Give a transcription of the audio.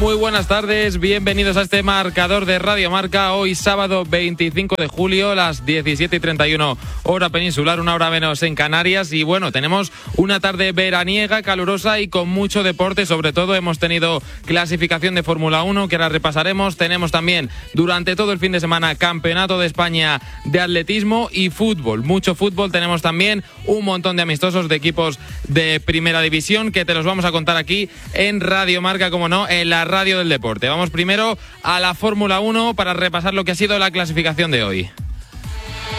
Muy buenas tardes, bienvenidos a este marcador de Radio Marca. Hoy sábado 25 de julio, las 17:31 hora peninsular, una hora menos en Canarias. Y bueno, tenemos una tarde veraniega, calurosa y con mucho deporte. Sobre todo hemos tenido clasificación de Fórmula 1 que ahora repasaremos. Tenemos también durante todo el fin de semana Campeonato de España de atletismo y fútbol. Mucho fútbol. Tenemos también un montón de amistosos de equipos de primera división que te los vamos a contar aquí en Radio Marca, como no, en la radio del deporte. Vamos primero a la Fórmula 1 para repasar lo que ha sido la clasificación de hoy.